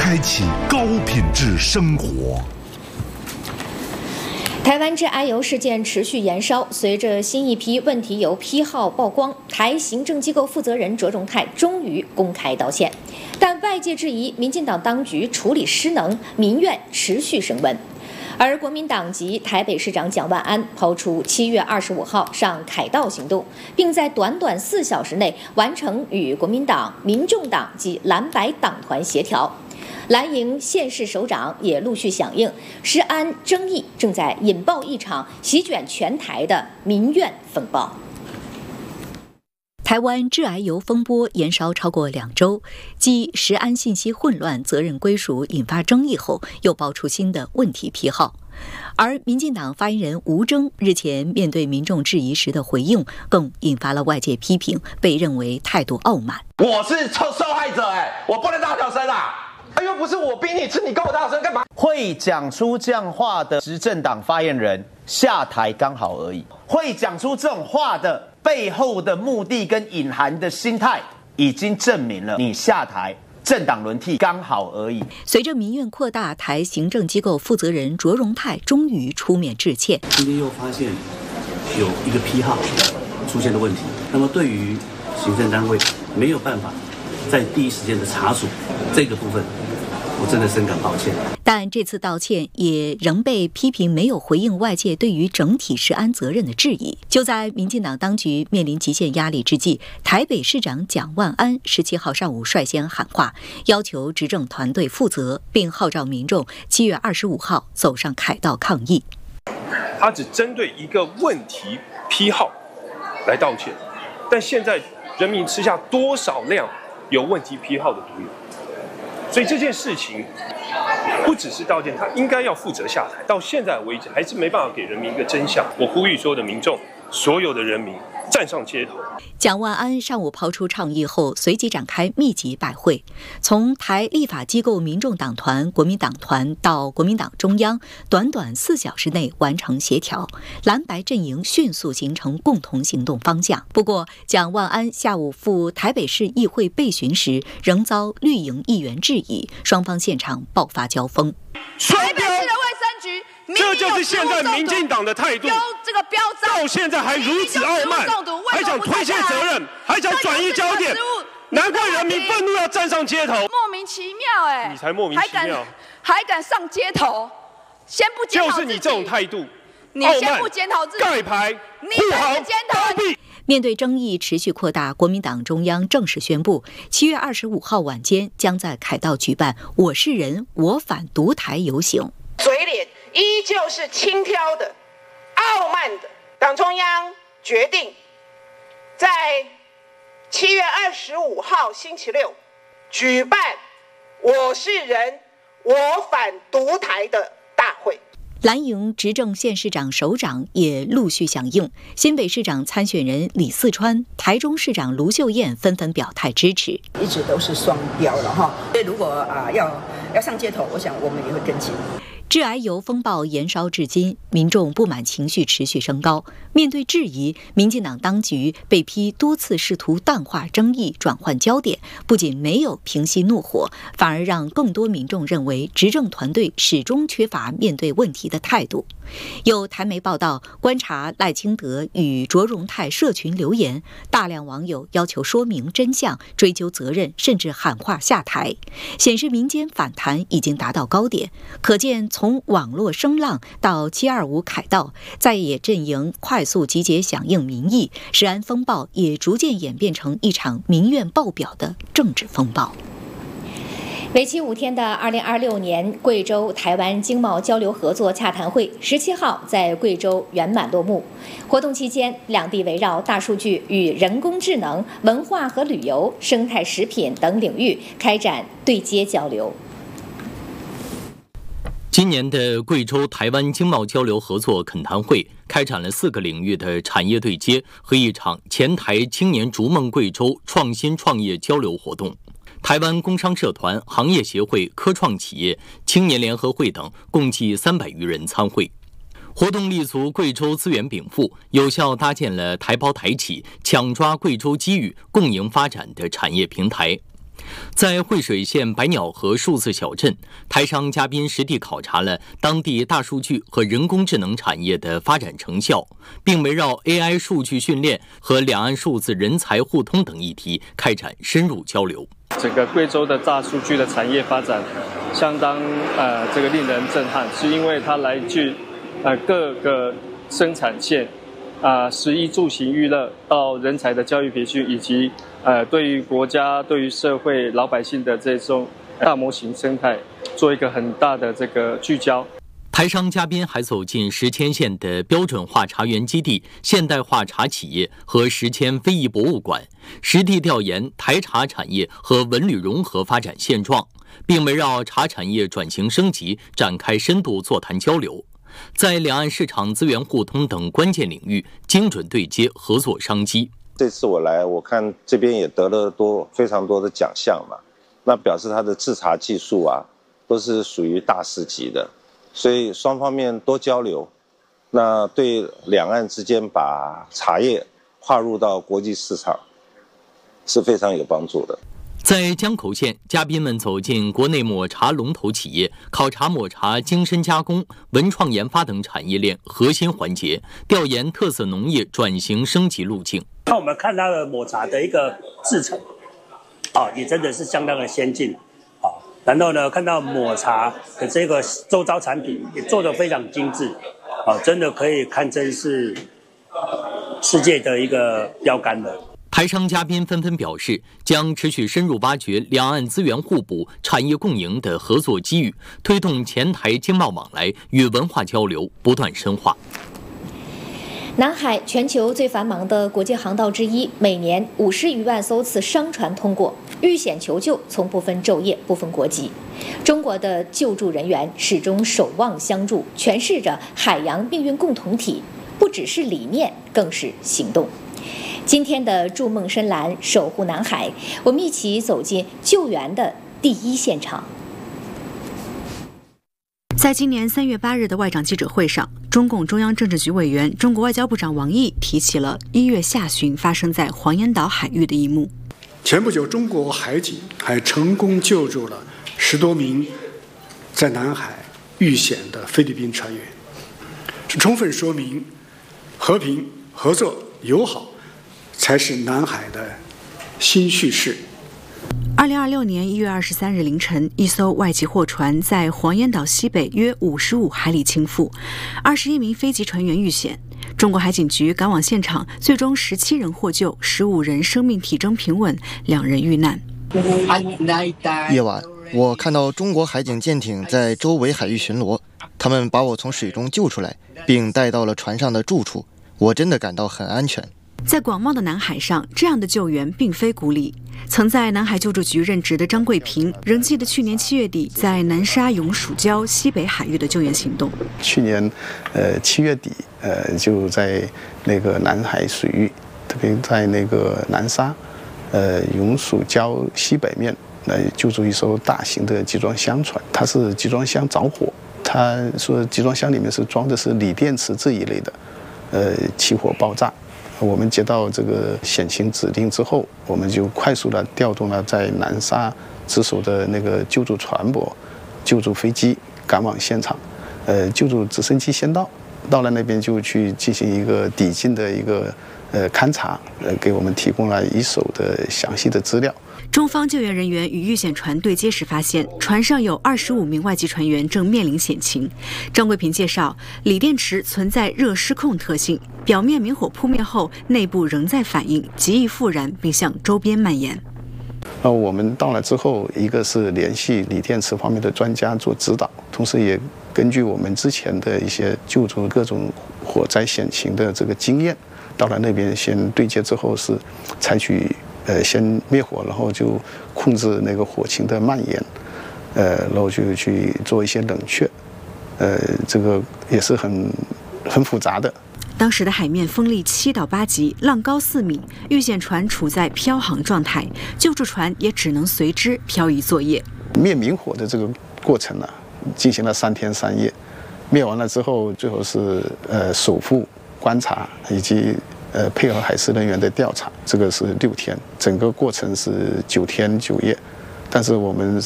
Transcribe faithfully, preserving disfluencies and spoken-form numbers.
开启高品质生活。 台湾致癌油事件持续延烧，随着新一批问题油批号曝光，台行政机构负责人卓荣泰终于公开道歉，但外界质疑民进党当局处理失能，民怨持续升温。而国民党籍台北市长蒋万安抛出七月二十五号上凯道行动，并在短短四小时内完成与国民党、民众党及蓝白党团协调。蓝营县市首长也陆续响应，食安争议正在引爆一场席卷全台的民怨风暴。 台湾致癌油风波延烧超过两周，继食安信息混乱、责任归属引发争议后，又爆出新的问题批号。而民进党发言人吴峥日前面对民众质疑时的回应，更引发了外界批评，被认为态度傲慢。 我是受受害者，哎，我不能大小声啊！哎，又不是我逼你吃，你跟我大声干嘛？会讲出这样话的执政党发言人下台刚好而已，会讲出这种话的背后的目的跟隐含的心态，已经证明了你下台政党轮替刚好而已。 随着民怨扩大，台行政机构负责人卓荣泰终于出面致歉。 今天又发现有一个批号出现的问题，那么对于行政单位没有办法在第一时间的查处这个部分，我真的深感抱歉。 但这次道歉也仍被批评没有回应外界对于整体食安责任的质疑。就在民进党当局面临极限压力之际，台北市长蒋万安十七号上午率先喊话，要求执政团队负责，并号召民众七月二十五号走上凯道抗议。 他只针对一个问题批号来道歉，但现在人民吃下多少量有问题批号的毒油？所以这件事情不只是道歉，他应该要负责下台。到现在为止，还是没办法给人民一个真相。我呼吁所有的民众，所有的人民站上街头。 蒋万安上午抛出倡议后，随即展开密集拜会，从台立法机构民众党团、国民党团到国民党中央，短短四小时内完成协调，蓝白阵营迅速形成共同行动方向。不过，蒋万安下午赴台北市议会备询时，仍遭绿营议员质疑，双方现场爆发交锋。 台北市的卫生局。 这就是现在民进党的态度， 这个标章到现在还如此傲慢，还想推卸责任，还想转移焦点，难怪人民愤怒要站上街头， 莫名其妙哎、欸！ 你才莫名其妙， 还敢还敢上街头，先不检讨自己， 就是你这种态度， 你先不检讨自己， 盖牌、 你才不检讨包庇。 面对争议持续扩大，国民党中央正式宣布，七月二十五号晚间将在凯道举办“我是人，我反独台”游行。 嘴脸依旧是轻佻的、傲慢的。党中央决定在七月二十五号星期六举办“我是人，我反独台”的大会。 蓝营执政县市长首长也陆续响应，新北市长参选人李四川、台中市长卢秀燕纷纷表态支持。 一直都是双标了哈，所以如果啊要要上街头，我想我们也会跟进。 致癌油风暴延烧至今，民众不满情绪持续升高。面对质疑，民进党当局被批多次试图淡化争议、转换焦点，不仅没有平息怒火，反而让更多民众认为执政团队始终缺乏面对问题的态度。有台媒报道，观察赖清德与卓荣泰社群留言，大量网友要求说明真相、追究责任，甚至喊话下台，显示民间反弹已经达到高点。可见从网络声浪到七二五凯道，在野阵营快速集结响应民意，食安风暴也逐渐演变成一场民怨爆表的政治风暴。 为期五天的二零二六年贵州台湾经贸交流合作洽谈会十七号在贵州圆满落幕。活动期间，两地围绕大数据与人工智能、文化和旅游、生态食品等领域开展对接交流。 今年的贵州台湾经贸交流合作恳谈会开展了四个领域的产业对接和一场前台青年逐梦贵州创新创业交流活动。台湾工商社团、行业协会、科创企业、青年联合会等共计三百余人参会。活动立足贵州资源禀赋，有效搭建了台胞台企抢抓贵州机遇、共赢发展的产业平台。 在惠水县百鸟河数字小镇，台商嘉宾实地考察了当地大数据和人工智能产业的发展成效，并围绕 A I 数据训练和两岸数字人才互通等议题开展深入交流。 整个贵州的大数据的产业发展相当呃这个令人震撼，是因为它来自呃各个生产线。啊，食衣住行娱乐到人才的教育培训，以及呃对于国家、对于社会、老百姓的这种大模型生态，做一个很大的这个聚焦。 台商嘉宾还走进石阡县的标准化茶园基地、现代化茶企业和石阡非遗博物馆，实地调研台茶产业和文旅融合发展现状，并围绕茶产业转型升级展开深度座谈交流。在两岸市场资源互通等关键领域精准对接合作商机。 这次我来，我看这边也得了多非常多的奖项嘛，那表示它的制茶技术啊都是属于大师级的，所以双方面多交流，那对两岸之间把茶叶跨入到国际市场是非常有帮助的。 在江口县，嘉宾们走进国内抹茶龙头企业，考察抹茶精深加工、文创研发等产业链核心环节，调研特色农业转型升级路径。 那我们看到了抹茶的一个制程，啊，也真的是相当的先进，啊，然后呢，看到抹茶的这个周遭产品也做得非常精致，啊，真的可以堪称是世界的一个标杆的。 台商嘉宾纷纷表示，将持续深入挖掘两岸资源互补、产业共赢的合作机遇，推动前台经贸往来与文化交流不断深化。 南海全球最繁忙的国际航道之一，每年五十余万艘次商船通过，遇险求救从不分昼夜、不分国籍。中国的救助人员始终守望相助，诠释着海洋命运共同体，不只是理念，更是行动。今天的筑梦深蓝，守护南海，我们一起走进救援的第一现场。 在今年三月八日的外长记者会上，中共中央政治局委员、中国外交部长王毅提起了一月下旬发生在黄岩岛海域的一幕。 前不久，中国海警还成功救助了十多名在南海遇险的菲律宾船员，这充分说明和平、合作、友好才是南海的新叙事。 二零二六年一月二十三日凌晨，一艘外籍货船在黄岩岛西北约五十五海里倾覆，二十一名非籍船员遇险。中国海警局赶往现场，最终十七人获救，十五人生命体征平稳，两人遇难。 夜晚，我看到中国海警舰艇在周围海域巡逻，他们把我从水中救出来，并带到了船上的住处，我真的感到很安全。 在广袤的南海上，这样的救援并非孤立。曾在南海救助局任职的张桂平仍记得去年七月底在南沙永暑礁西北海域的救援行动。 去年，呃七月底，呃就在那个南海水域，特别在那个南沙，呃永暑礁西北面来救助一艘大型的集装箱船，它是集装箱着火，他说集装箱里面是装的是锂电池这一类的，呃起火爆炸。我们接到这个险情指令之后，我们就快速的调动了在南沙值守的那个救助船舶、救助飞机赶往现场。呃，救助直升机先到，到了那边就去进行一个抵近的一个呃勘察，呃，给我们提供了一手的详细的资料。 中方救援人员与遇险船对接时发现，船上有二十五名外籍船员正面临险情。张桂平介绍，锂电池存在热失控特性，表面明火扑灭后，内部仍在反应，极易复燃并向周边蔓延。 呃，我们到了之后，一个是联系锂电池方面的专家做指导，同时也根据我们之前的一些救助各种火灾险情的这个经验，到了那边先对接之后是采取呃先灭火，然后就控制那个火情的蔓延，呃，然后就去做一些冷却，呃，这个也是很很复杂的。 当时的海面风力七到八级，浪高四米，遇险船处在漂航状态，救助船也只能随之漂移作业。 灭明火的这个过程呢、啊，进行了三天三夜，灭完了之后，最后是呃守护、观察以及呃配合海事人员的调查，这个是六天，整个过程是九天九夜。 但是我们